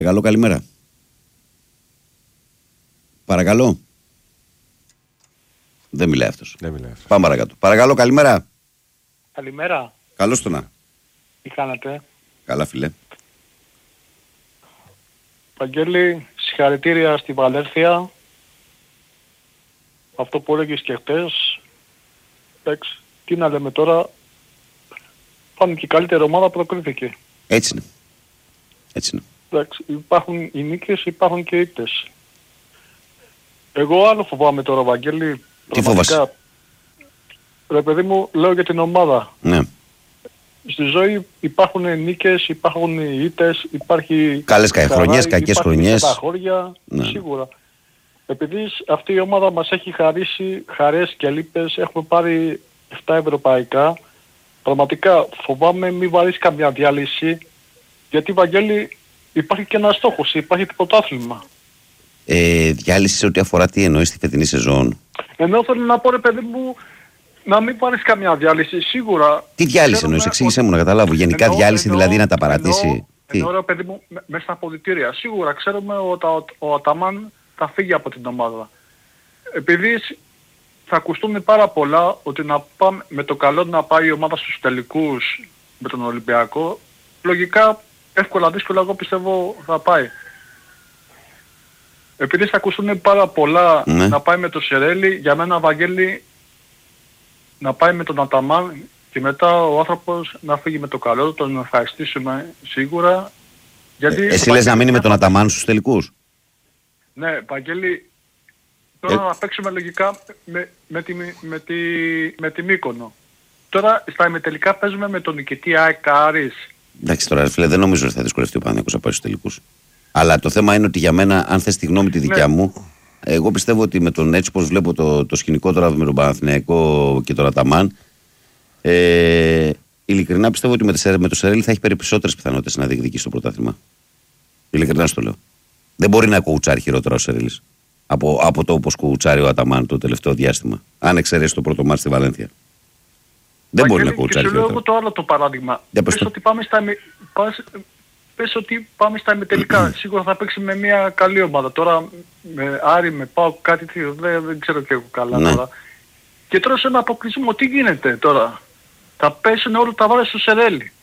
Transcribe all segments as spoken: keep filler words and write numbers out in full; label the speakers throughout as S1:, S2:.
S1: Παρακαλώ, καλημέρα. Παρακαλώ. Δεν μιλάει αυτός.
S2: Δεν μιλάει αυτός.
S1: Πάμε παρακάτω. Παρακαλώ, καλημέρα.
S3: Καλημέρα.
S1: Καλώς το να.
S3: Τι κάνετε?
S1: Καλά, φίλε.
S3: Βαγγέλη, συγχαρητήρια στη Βαλένθια. Αυτό που έλεγες και χτες. Εντάξει, τι να λέμε τώρα. Πάμε και η καλύτερη ομάδα προκρίθηκε.
S1: Έτσι είναι. Έτσι είναι.
S3: Εντάξει, υπάρχουν οι νίκες, υπάρχουν και οι ήττες. Εγώ άλλο φοβάμαι τώρα, Βαγγέλη.
S1: Τι φοβάσαι?
S3: Ρε παιδί μου, λέω για την ομάδα.
S1: Ναι.
S3: Στη ζωή υπάρχουν νίκες, υπάρχουν ήττες, υπάρχει...
S1: Καλές χρονιές, κακές χρονιές.
S3: Υπάρχει
S1: ναι.
S3: Σίγουρα. Επειδή αυτή η ομάδα μας έχει χαρίσει χαρές και λύπες, έχουμε πάρει επτά ευρωπαϊκά. Πραγματικά φοβάμαι μην βαρύσει καμιά διάλυση, γιατί, Βαγγέλη, υπάρχει και ένας στόχος, υπάρχει το πρωτάθλημα.
S1: Ε, διάλυση σε ό,τι αφορά τι εννοείς τη φετινή σεζόν?
S3: Ενώ θέλω να πω, ρε παιδί μου, να μην πάρεις καμιά διάλυση, σίγουρα.
S1: Τι διάλυση εννοείς, εξήγησέ μου να καταλάβω. Γενικά
S3: εννοώ,
S1: διάλυση
S3: εννοώ,
S1: δηλαδή να τα παρατήσει.
S3: Εννοώ,
S1: τι?
S3: εννοώ, ρε παιδί μου, μέσα στα αποδυτήρια. Σίγουρα ξέρουμε ότι ο, ο Αταμάν θα φύγει από την ομάδα. Επειδή θα ακουστούν πάρα πολλά ότι να πάμε, με το καλό να πάει η ομάδα στους τελικούς με τον Ολυμπιακό, λογικά εύκολα δύσκολα εγώ πιστεύω θα πάει. Επειδή θα ακουστούν πάρα πολλά
S1: ναι.
S3: να πάει με το Σερέλι, για μένα, Βαγγέλη, να πάει με τον Αταμάν και μετά ο άνθρωπος να φύγει με το καλό, τον ευχαριστήσουμε σίγουρα. Γιατί
S1: ε, εσύ λες να μείνει με τον Αταμάν στους τελικούς?
S3: Ναι, Βαγγέλη, τώρα ε... να παίξουμε λογικά με, με, τη, με, τη, με τη Μύκονο. Τώρα στα ημιτελικά παίζουμε με τον νικητή ΑΕΚ Άρης.
S1: Εντάξει τώρα, φίλε, δεν νομίζω ότι θα δυσκολευτεί ο Παναθηναϊκός να πάει στους τελικούς. Αλλά το θέμα είναι ότι για μένα, αν θες τη γνώμη τη δικιά ναι. μου, εγώ πιστεύω ότι με τον έτσι πως βλέπω το, το σκηνικό τώρα με τον Παναθηναϊκό και τον Αταμάν, ε, ειλικρινά πιστεύω ότι με, με το Σερέλι θα έχει περισσότερες πιθανότητες να διεκδικήσει το πρωτάθλημα. Ειλικρινά στο λέω. Δεν μπορεί να κουουουτσάρει χειρότερα ο Σερέλις από, από το όπως κουουουτσάρει ο Αταμάν το τελευταίο διάστημα. Αν εξαιρέσει το πρώτο μάτι στη Βαλένθια. Δεν μπορεί να κουουουτσάρει χειρότερα.
S3: Και σου λέω εγώ το άλλο το παράδειγμα. Πες ότι πάμε στα... Πας, πες ότι πάμε στα ημιτελικά. Σίγουρα θα παίξει με μια καλή ομάδα. Τώρα με Άρη, με πάω κάτι τέτοιο, δεν, δεν ξέρω και εγώ καλά ναι. τώρα. Και τώρα σε ένα αποκλεισμό, τι γίνεται τώρα? Θα πέσουν όλα τα βάρη στο Σερέλι.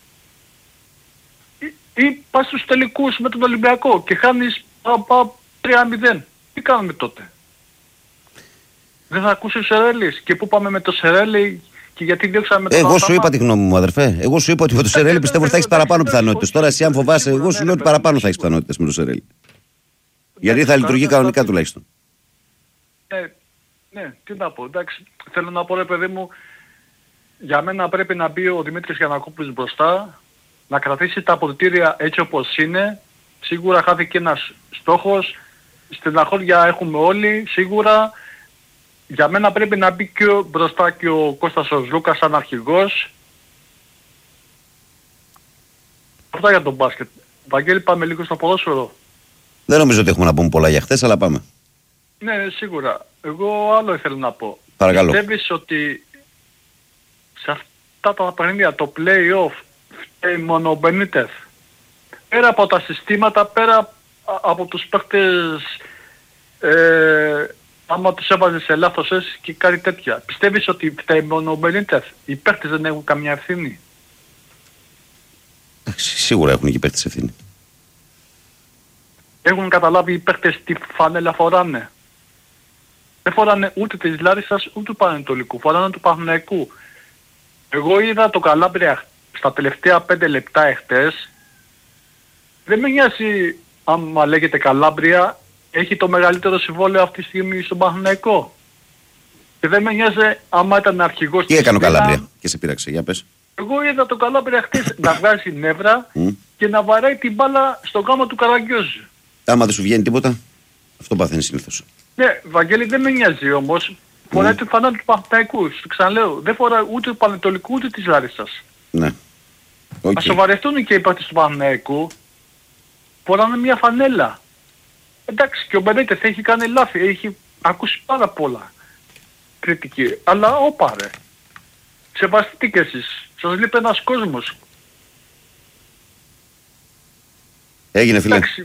S3: Ή, ή πας στους τελικούς με τον Ολυμπιακό και χάνεις τρία μηδέν. Τι κάνουμε τότε? Δεν θα ακούσει ο Σερέλης? Και πού πάμε με το Σερέλι? Και γιατί διώξαμε τον
S1: Εγώ
S3: Αταμάν?
S1: σου είπα τη γνώμη μου, αδερφέ. Εγώ σου είπα ότι με το Σερέλι πιστεύω ότι θα έχεις παραπάνω πιθανότητες. Τώρα εσύ αν φοβάσαι, εγώ σου λέω ότι παραπάνω θα έχεις πιθανότητες με το Σερέλι. Γιατί θα λειτουργεί κανονικά τουλάχιστον.
S3: Ναι, ναι, τι να πω. Εντάξει, θέλω να πω, ρε παιδί μου, για μένα πρέπει να μπει ο Δημήτρης Γιαννακόπουλος μπροστά, να κρατήσει τα αποδυτήρια έτσι όπως είναι. Σίγουρα χάθηκε ένας στόχος. Στεναχώρια έχουμε όλοι, σίγουρα. Για μένα πρέπει να μπει και ο, μπροστά και ο Κώστας ο Λούκας σαν αρχηγός. Αυτά για τον μπάσκετ. Βαγγέλη, πάμε λίγο στο ποδόσφαιρο. Δεν
S1: νομίζω ότι έχουμε να πούμε πολλά για χτες, αλλά πάμε.
S3: Ναι, σίγουρα. Εγώ άλλο ήθελα να πω.
S1: Παρακαλώ.
S3: Πιστεύεις ότι σε αυτά τα παιχνίδια το play-off φταίει μόνο ο Μπενίτεθ? Πέρα από τα συστήματα, πέρα από τους παίκτες, ε, άμα τους έβαζε σε λάθος έσαι και κάτι τέτοια. Πιστεύεις ότι φταίει μόνο ο Μπενίτεθ? Οι παίκτες δεν έχουν καμιά ευθύνη?
S1: Σίγουρα έχουν και οι παίκτες ευθύνη.
S3: Έχουν καταλάβει οι παίκτες τι φανέλα φοράνε? Δεν φοράνε ούτε της Λάρισσας ούτε του Πανετολικού, φοράνε του Παναθηναϊκού. Εγώ είδα το Καλάμπρια στα τελευταία πέντε λεπτά εχθές. Δεν με νοιάζει άμα λέγεται Καλάμπρια, έχει το μεγαλύτερο συμβόλαιο αυτή τη στιγμή στον Παναθηναϊκό. Και δεν με νοιάζει άμα ήταν αρχηγός.
S1: Τι έκανε ο Καλάμπρια και σε πείραξε, για πες.
S3: Εγώ είδα το Καλάμπρια χτες να βγάζει νεύρα
S1: mm.
S3: και να βαράει την μπάλα στον γάμο του Καραγκιόζη.
S1: Άμα δεν σου βγαίνει τίποτα, αυτό παθαίνει συνήθως.
S3: Ναι, Βαγγέλη, δεν με νοιάζει όμως. Φοράει mm. τη φανέλα του Παναθηναϊκού. Σου ξαναλέω, δεν φοράει ούτε του Πανετολικού ούτε της Λάρισσας.
S1: Ναι. Okay.
S3: Ας σοβαρευτούν και οι παίκτες του Παναθηναϊκού. Φοράνε μια φανέλα. Εντάξει, και ο Μπενίτεθ έχει κάνει λάθη, έχει ακούσει πάρα πολλά κριτική. Αλλά όπα ρε. Σεβαστείτε κι εσείς. Σας λείπει ένας κόσμος.
S1: Έγινε φίλε.
S3: Εντάξει,